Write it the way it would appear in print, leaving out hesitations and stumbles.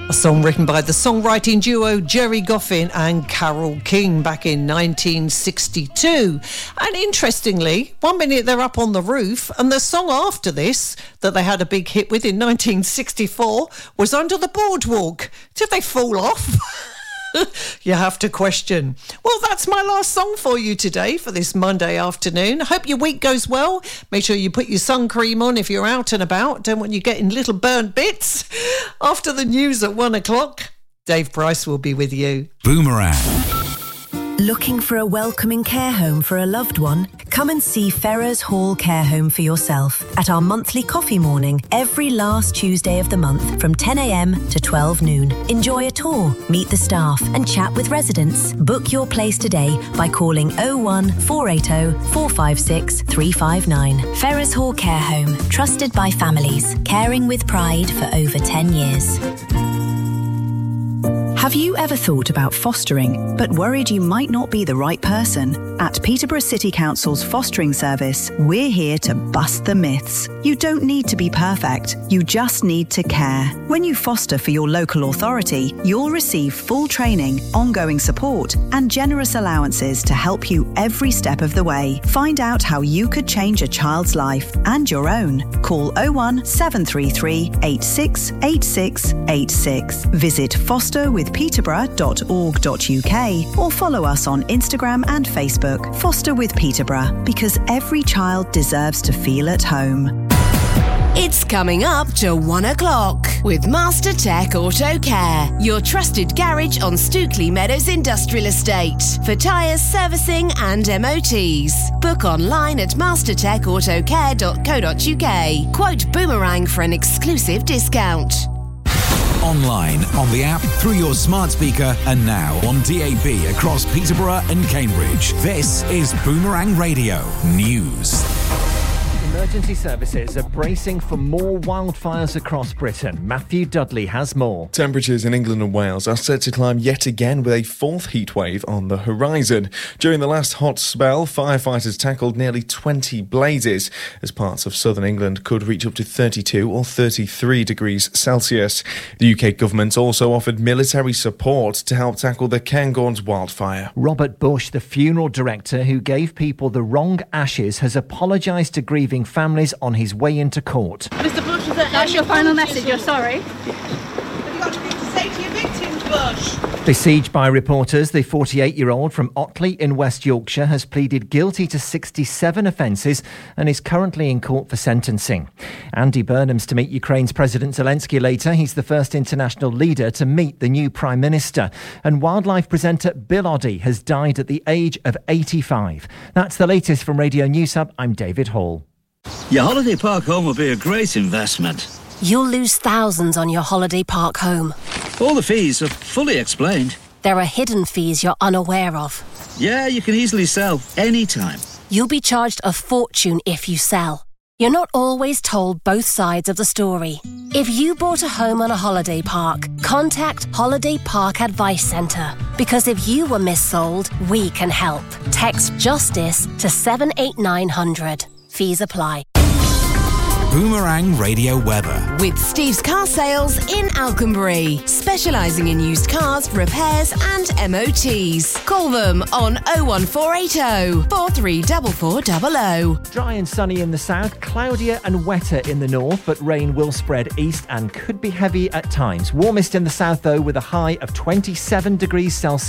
A song written by the songwriting duo Jerry Goffin and Carole King back in 1962. And interestingly, one minute they're up on the roof, and the song after this that they had a big hit with in 1964 was Under the Boardwalk. Did they fall off? You have to question. Well, that's my last song for you today for this Monday afternoon. Hope your week goes well. Make sure you put your sun cream on if you're out and about. Don't want you getting little burnt bits. After the news at 1 o'clock, Dave Price will be with you. Boomerang. Looking for a welcoming care home for a loved one? Come and see Ferrers Hall Care Home for yourself at our monthly coffee morning every last Tuesday of the month from 10 a.m. to 12 noon. Enjoy a tour, meet the staff and chat with residents. Book your place today by calling 01 480 456 359. Ferrers Hall Care Home, trusted by families, caring with pride for over 10 years. Have you ever thought about fostering, but worried you might not be the right person? At Peterborough City Council's fostering service, we're here to bust the myths. You don't need to be perfect, you just need to care. When you foster for your local authority, you'll receive full training, ongoing support, and generous allowances to help you every step of the way. Find out how you could change a child's life and your own. Call 01 733 86 86 86. Visit fosterwithpeterborough.org.uk or follow us on Instagram and Facebook. Foster with Peterborough, because every child deserves to feel at home. It's coming up to 1 o'clock with Master Tech Auto Care, your trusted garage on Stookley Meadows Industrial Estate for tyres, servicing and MOTs. Book online at mastertechautocare.co.uk. Quote Boomerang for an exclusive discount. Online, on the app, through your smart speaker, and now on DAB across Peterborough and Cambridge. This is Boomerang Radio News. Emergency services are bracing for more wildfires across Britain. Matthew Dudley has more. Temperatures in England and Wales are set to climb yet again with a fourth heatwave on the horizon. During the last hot spell, firefighters tackled nearly 20 blazes, as parts of southern England could reach up to 32 or 33 degrees Celsius. The UK government also offered military support to help tackle the Cairngorms wildfire. Robert Bush, the funeral director who gave people the wrong ashes, has apologised to grieving families on his way into court. Mr. Bush, that's your final message. You're sorry. Have you got anything to say to your victims, Bush? Besieged by reporters, the 48-year-old from Otley in West Yorkshire has pleaded guilty to 67 offences and is currently in court for sentencing. Andy Burnham's to meet Ukraine's President Zelensky later. He's the first international leader to meet the new Prime Minister. And wildlife presenter Bill Oddie has died at the age of 85. That's the latest from Radio News Hub. I'm David Hall. Your holiday park home will be a great investment. You'll lose thousands on your holiday park home. All the fees are fully explained. There are hidden fees you're unaware of. Yeah, you can easily sell anytime. You'll be charged a fortune if you sell. You're not always told both sides of the story. If you bought a home on a holiday park, contact Holiday Park Advice Centre. Because if you were missold, we can help. Text JUSTICE to 78900. Fees apply. Boomerang Radio weather. With Steve's Car Sales in Alconbury, specialising in used cars, repairs and MOTs. Call them on 01480 434400. Dry and sunny in the south, cloudier and wetter in the north, but rain will spread east and could be heavy at times. Warmest in the south though, with a high of 27 degrees Celsius.